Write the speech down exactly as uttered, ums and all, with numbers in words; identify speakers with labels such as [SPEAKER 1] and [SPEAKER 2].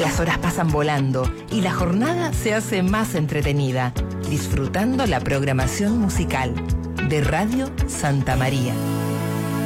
[SPEAKER 1] Las horas pasan volando y la jornada se hace más entretenida, disfrutando la programación musical de Radio Santa María.